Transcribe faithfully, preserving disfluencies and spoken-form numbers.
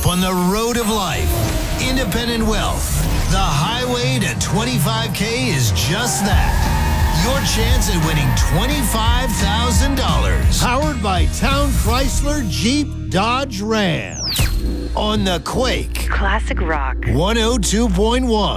up on the road of life. Independent Wealth. The highway to twenty-five K is just that. Your chance at winning twenty-five thousand dollars. Powered by Town Chrysler Jeep Dodge Ram. On the Quake. Classic rock. one oh two point one.